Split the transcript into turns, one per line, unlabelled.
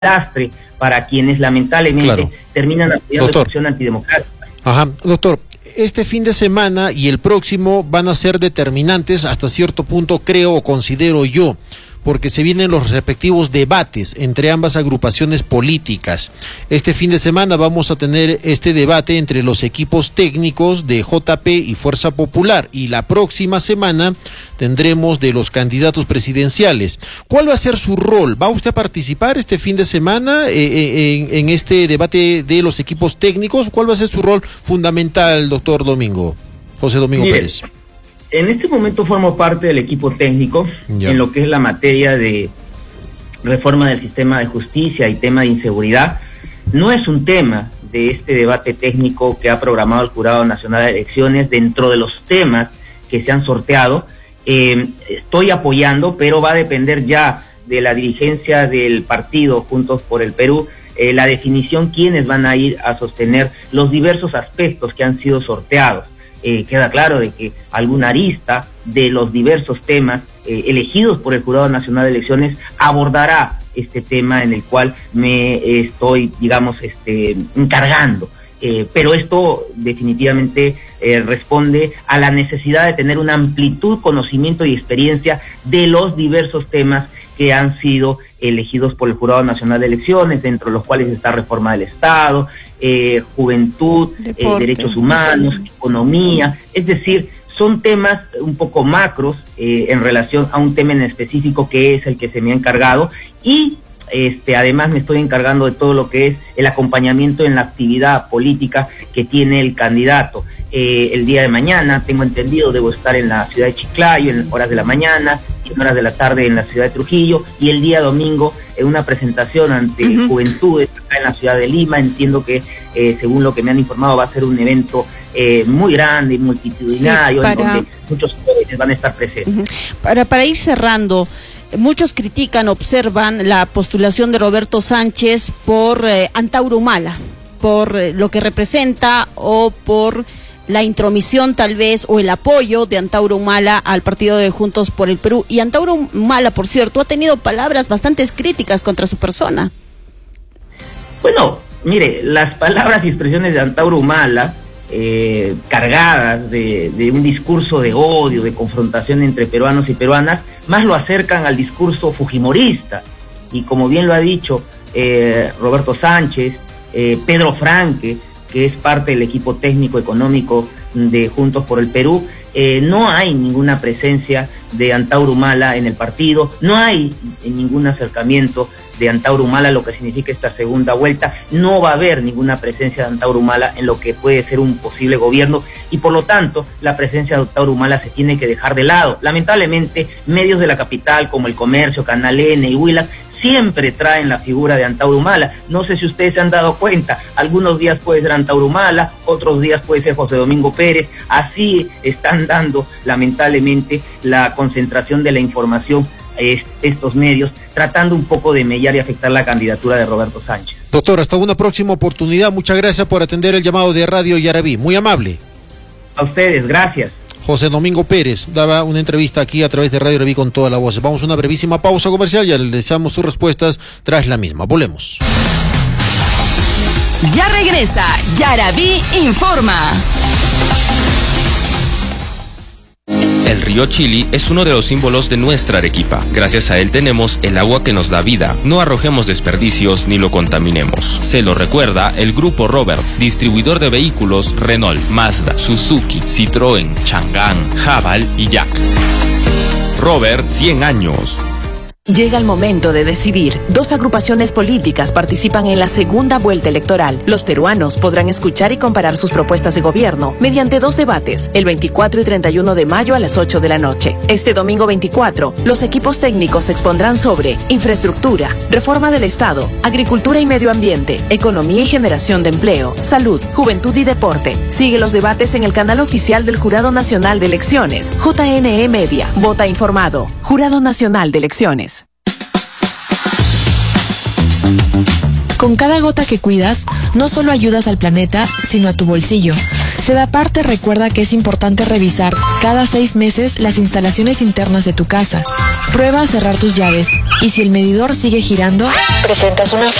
lastre para quienes lamentablemente terminan apoyando la acción antidemocrática.
Ajá, doctor, este fin de semana y el próximo van a ser determinantes hasta cierto punto, creo o considero yo, porque se vienen los respectivos debates entre ambas agrupaciones políticas. Este fin de semana vamos a tener este debate entre los equipos técnicos de JP y Fuerza Popular, y la próxima semana tendremos de los candidatos presidenciales. ¿Cuál va a ser su rol? ¿Va usted a participar este fin de semana en este debate de los equipos técnicos? ¿Cuál va a ser su rol fundamental, doctor José Domingo Pérez?
En este momento formo parte del equipo técnico en lo que es la materia de reforma del sistema de justicia y tema de inseguridad. No es un tema de este debate técnico que ha programado el Jurado Nacional de Elecciones dentro de los temas que se han sorteado. Estoy apoyando, pero va a depender ya de la dirigencia del partido Juntos por el Perú, la definición quiénes van a ir a sostener los diversos aspectos que han sido sorteados. Queda claro de que alguna arista de los diversos temas elegidos por el Jurado Nacional de Elecciones abordará este tema en el cual me estoy, encargando. Pero esto definitivamente responde a la necesidad de tener una amplitud, conocimiento y experiencia de los diversos temas que han sido elegidos por el Jurado Nacional de Elecciones, dentro de los cuales está reforma del Estado, juventud, derechos humanos, economía, es decir, son temas un poco macros en relación a un tema en específico que es el que se me ha encargado, y además me estoy encargando de todo lo que es el acompañamiento en la actividad política que tiene el candidato. El día de mañana, tengo entendido, debo estar en la ciudad de Chiclayo en horas de la mañana y en horas de la tarde en la ciudad de Trujillo, y el día domingo en una presentación ante juventudes acá en la ciudad de Lima. Entiendo que, según lo que me han informado, va a ser un evento muy grande y multitudinario, en donde muchos jóvenes van a estar presentes.
Para ir cerrando, muchos critican, observan la postulación de Roberto Sánchez por Antauro Humala, por lo que representa o por la intromisión tal vez o el apoyo de Antauro Humala al partido de Juntos por el Perú. Y Antauro Humala, por cierto, ha tenido palabras bastante críticas contra su persona.
Bueno, mire, las palabras y expresiones de Antauro Humala, cargadas de un discurso de odio, de confrontación entre peruanos y peruanas, más lo acercan al discurso fujimorista. Y como bien lo ha dicho Roberto Sánchez, Pedro Franque, que es parte del equipo técnico económico de Juntos por el Perú, no hay ninguna presencia de Antauro Humala en el partido, no hay ningún acercamiento de Antauro Humala, lo que significa esta segunda vuelta. No va a haber ninguna presencia de Antauro Humala en lo que puede ser un posible gobierno, y por lo tanto la presencia de Antauro Humala se tiene que dejar de lado. Lamentablemente, medios de la capital como El Comercio, Canal N y Huila siempre traen la figura de Antauro Humala. No sé si ustedes se han dado cuenta, algunos días puede ser Antauro Humala, otros días puede ser José Domingo Pérez. Así están dando lamentablemente la concentración de la información estos medios, tratando un poco de mellar y afectar la candidatura de Roberto Sánchez.
Doctor, hasta una próxima oportunidad. Muchas gracias por atender el llamado de Radio Yaraví. Muy amable.
A ustedes, gracias.
José Domingo Pérez daba una entrevista aquí a través de Radio Yaraví con toda la voz. Vamos a una brevísima pausa comercial y le deseamos sus respuestas tras la misma. Volvemos.
Ya regresa Yaraví Informa.
El río Chili es uno de los símbolos de nuestra Arequipa. Gracias a él tenemos el agua que nos da vida. No arrojemos desperdicios ni lo contaminemos. Se lo recuerda el Grupo Roberts, distribuidor de vehículos Renault, Mazda, Suzuki, Citroën, Chang'an, Haval y Jack. Robert, 100 años.
Llega el momento de decidir. 2 agrupaciones políticas participan en la segunda vuelta electoral. Los peruanos podrán escuchar y comparar sus propuestas de gobierno mediante 2 debates, el 24 y 31 de mayo a las 8 de la noche. Este domingo 24, los equipos técnicos expondrán sobre infraestructura, reforma del Estado, agricultura y medio ambiente, economía y generación de empleo, salud, juventud y deporte. Sigue los debates en el canal oficial del Jurado Nacional de Elecciones, JNE Media. Vota informado. Jurado Nacional de Elecciones.
Con cada gota que cuidas, no solo ayudas al planeta, sino a tu bolsillo. Sedapar te recuerda que es importante revisar cada 6 meses las instalaciones internas de tu casa. Prueba a cerrar tus llaves y si el medidor sigue girando, presentas una